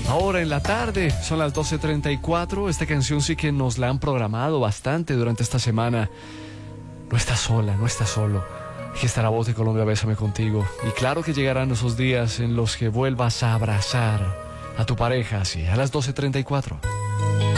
Ahora en la tarde, son las 12:34. Esta canción sí que nos la han programado bastante durante esta semana. No estás sola, no estás solo. Aquí está la voz de Colombia, Bésame Contigo. Y claro que llegarán esos días en los que vuelvas a abrazar a tu pareja, así, a las 12:34.